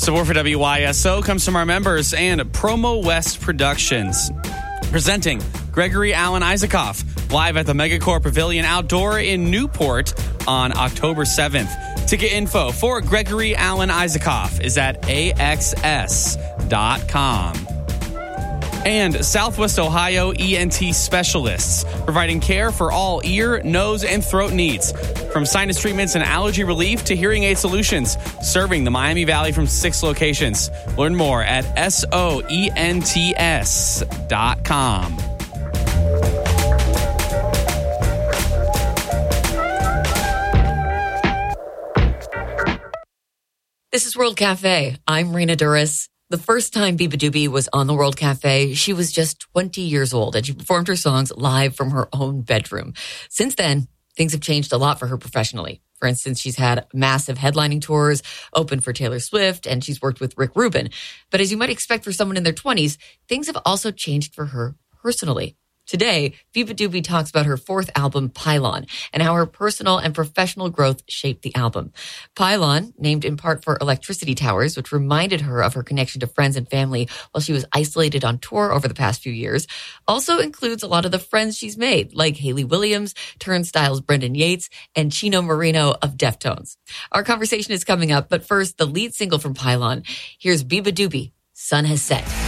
Support for WYSO comes from our members and Promo West Productions. Presenting Gregory Alan Isaacoff live at the Megacorp Pavilion Outdoor in Newport on October 7th. Ticket info for Gregory Alan Isaacoff is at axs.com. And Southwest Ohio ENT Specialists, providing care for all ear, nose, and throat needs. From sinus treatments and allergy relief to hearing aid solutions, serving the Miami Valley from 6 locations. Learn more at soents.com. This is World Cafe. I'm Rena Duras. The first time Biba Doobie was on the World Cafe, she was just 20 years old, and she performed her songs live from her own bedroom. Since then, things have changed a lot for her professionally. For instance, she's had massive headlining tours, opened for Taylor Swift, and she's worked with Rick Rubin. But as you might expect for someone in their 20s, things have also changed for her personally. Today, Biba Doobie talks about her 4th album, Pylon, and how her personal and professional growth shaped the album. Pylon, named in part for electricity towers, which reminded her of her connection to friends and family while she was isolated on tour over the past few years, also includes a lot of the friends she's made, like Hayley Williams, Turnstile's Brendan Yates, and Chino Marino of Deftones. Our conversation is coming up, but first, the lead single from Pylon. Here's Biba Doobie, Sun Has Set.